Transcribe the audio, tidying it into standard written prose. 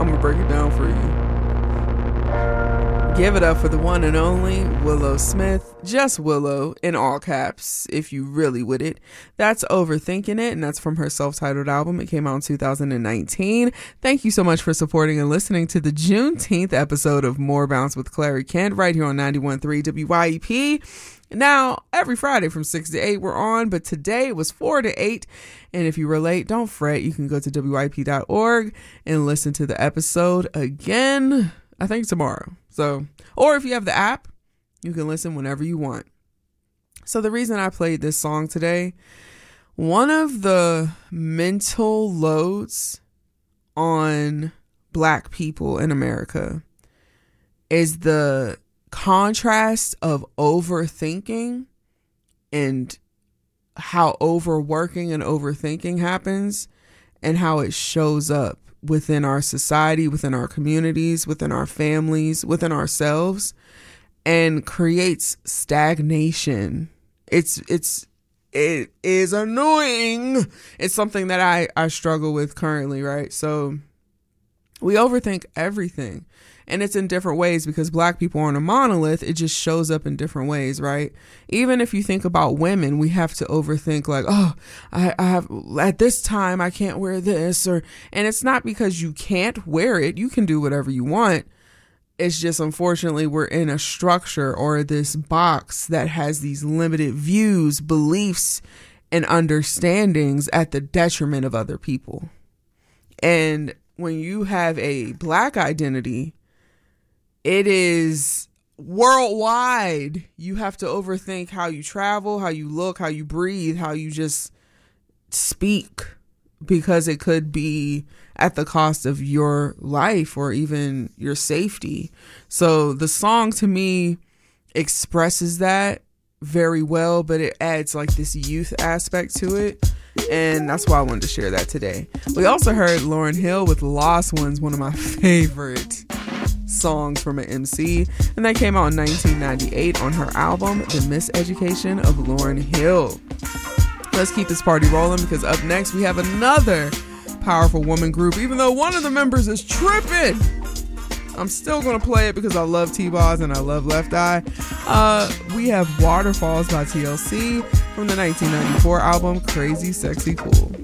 I'm gonna break it down for you. Give it up for the one and only Willow Smith. Just Willow in all caps, if you really with it. That's Overthinking It, and that's from her self-titled album. It came out in 2019. Thank you so much for supporting and listening to the Juneteenth episode of More Bounce with Clary Kent right here on 91.3 WYEP. Now, every Friday from 6 to 8 we're on, but today it was 4 to 8. And if you were late, don't fret. You can go to WYP.org and listen to the episode again, I think tomorrow. So, or if you have the app, you can listen whenever you want. So the reason I played this song today, one of the mental loads on Black people in America is the contrast of overthinking and how overworking and overthinking happens and how it shows up within our society, within our communities, within our families, within ourselves, and creates stagnation. It is annoying. It's something that I struggle with currently, right? So we overthink everything. And it's in different ways because Black people aren't a monolith. It just shows up in different ways, right? Even if you think about women, we have to overthink like, oh, I have at this time, I can't wear this. And it's not because you can't wear it. You can do whatever you want. It's just, unfortunately, we're in a structure or this box that has these limited views, beliefs, and understandings at the detriment of other people. And when you have a Black identity, it is worldwide. You have to overthink how you travel, how you look, how you breathe, how you just speak, because it could be at the cost of your life or even your safety. So the song to me expresses that very well, but it adds like this youth aspect to it. And that's why I wanted to share that today. We also heard Lauryn Hill with Lost Ones, one of my favorite songs from an MC, and that came out in 1998 on her album The Miseducation of Lauryn Hill. Let's keep this party rolling because up next we have another powerful woman group. Even though one of the members is tripping, I'm still gonna play it because I love T-Boz and I love Left Eye. We have Waterfalls by TLC from the 1994 album Crazy Sexy Cool.